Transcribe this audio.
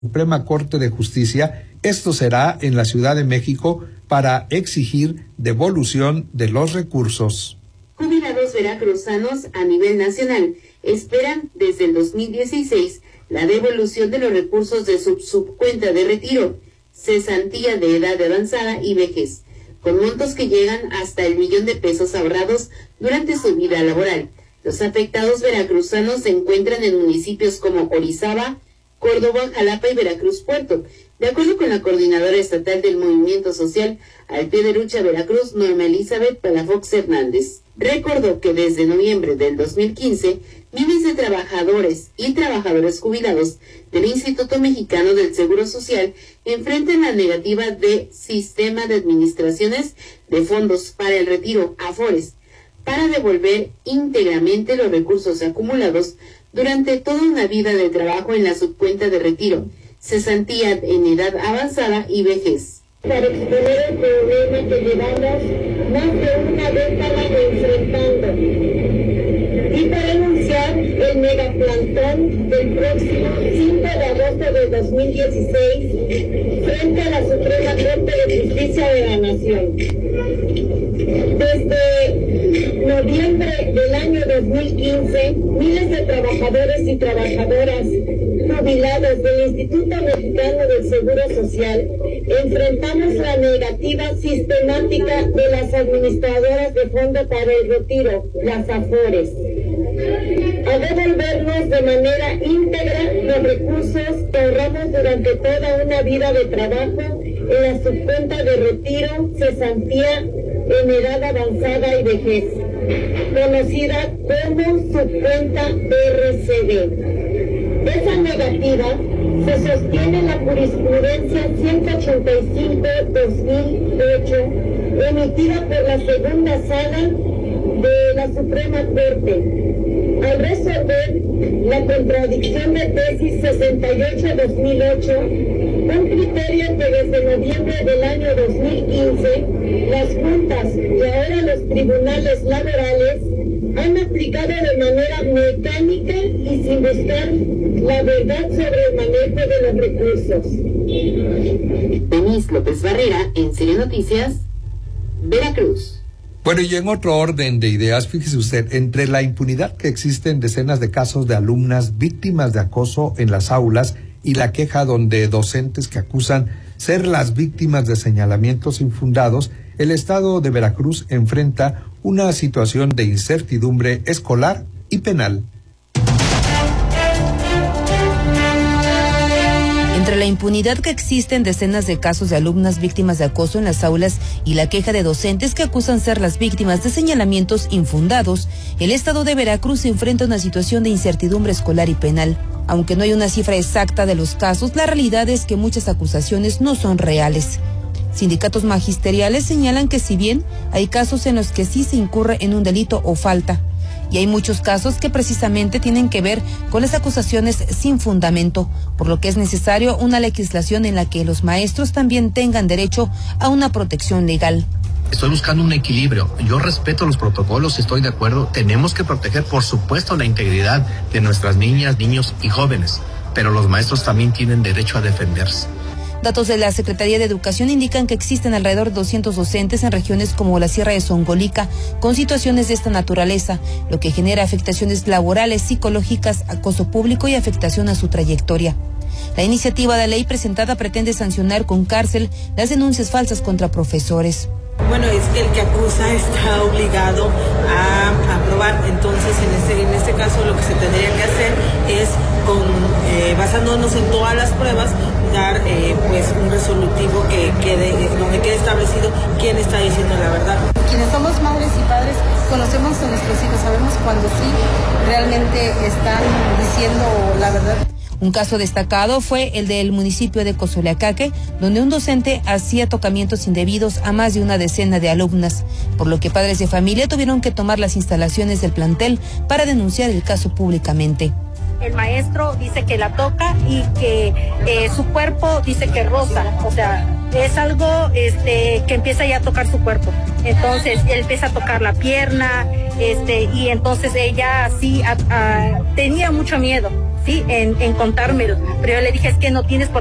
Suprema Corte de Justicia. Esto será en la Ciudad de México para exigir devolución de los recursos. Jubilados veracruzanos a nivel nacional esperan desde el 2016 la devolución de los recursos de su subcuenta de retiro, cesantía de edad avanzada y vejez, con montos que llegan hasta el $1,000,000 ahorrados durante su vida laboral. Los afectados veracruzanos se encuentran en municipios como Orizaba, Córdoba, Jalapa y Veracruz Puerto. De acuerdo con la coordinadora estatal del Movimiento Social Al Pie de Lucha Veracruz, Norma Elizabeth Palafox Hernández, recordó que desde noviembre del 2015, miles de trabajadores y trabajadoras jubilados del Instituto Mexicano del Seguro Social enfrentan la negativa de Sistema de Administraciones de Fondos para el Retiro, AFORES, para devolver íntegramente los recursos acumulados durante toda una vida de trabajo en la subcuenta de retiro, cesantía en edad avanzada y vejez. Para exponer el problema que llevamos más de una década enfrentando y para anunciar el megaplantón del próximo 5 de agosto de 2016 frente a la Suprema Corte de Justicia de la Nación. Desde noviembre del año 2015, miles de trabajadores y trabajadoras jubilados del Instituto Mexicano del Seguro Social enfrentamos la negativa sistemática de las administradoras de fondo para el retiro, las AFORES, a devolvernos de manera íntegra los recursos que ahorramos durante toda una vida de trabajo en la subcuenta de retiro, cesantía en edad avanzada y vejez, conocida como subcuenta RCD. Esa negativa se sostiene en la jurisprudencia 185-2008, emitida por la segunda sala de la Suprema Corte, al resolver la contradicción de tesis 68-2008, un criterio que desde noviembre del año 2015 las juntas y ahora los tribunales laborales han aplicado de manera mecánica y sin buscar la verdad sobre el manejo de los recursos. Denise López Barrera, en Serie Noticias, Veracruz. Bueno, y en otro orden de ideas, fíjese usted, entre la impunidad que existe en decenas de casos de alumnas víctimas de acoso en las aulas y la queja donde docentes que acusan ser las víctimas de señalamientos infundados, el estado de Veracruz enfrenta una situación de incertidumbre escolar y penal. Entre la impunidad que existe en decenas de casos de alumnas víctimas de acoso en las aulas y la queja de docentes que acusan ser las víctimas de señalamientos infundados, el estado de Veracruz se enfrenta a una situación de incertidumbre escolar y penal. Aunque no hay una cifra exacta de los casos, la realidad es que muchas acusaciones no son reales. Sindicatos magisteriales señalan que si bien hay casos en los que sí se incurre en un delito o falta, y hay muchos casos que precisamente tienen que ver con las acusaciones sin fundamento, por lo que es necesario una legislación en la que los maestros también tengan derecho a una protección legal. Estoy buscando un equilibrio. Yo respeto los protocolos, estoy de acuerdo. Tenemos que proteger, por supuesto, la integridad de nuestras niñas, niños y jóvenes, pero los maestros también tienen derecho a defenderse. Datos de la Secretaría de Educación indican que existen alrededor de 200 docentes en regiones como la Sierra de Songolica con situaciones de esta naturaleza, lo que genera afectaciones laborales, psicológicas, acoso público y afectación a su trayectoria. La iniciativa de ley presentada pretende sancionar con cárcel las denuncias falsas contra profesores. Bueno, es que el que acusa está obligado a probar. Entonces, en este caso, lo que se tendría que hacer es, basándonos en todas las pruebas, dar pues un resolutivo donde quede establecido quién está diciendo la verdad. Quienes somos madres y padres conocemos a nuestros hijos, sabemos cuando sí realmente están diciendo la verdad. Un caso destacado fue el del municipio de Cozoleacaque, donde un docente hacía tocamientos indebidos a más de una decena de alumnas, por lo que padres de familia tuvieron que tomar las instalaciones del plantel para denunciar el caso públicamente. El maestro dice que la toca y que su cuerpo dice que roza, o sea, es algo que empieza ya a tocar su cuerpo. Entonces él empieza a tocar la pierna, y entonces ella sí tenía mucho miedo. sí, en contármelo. Pero yo le dije, es que no tienes por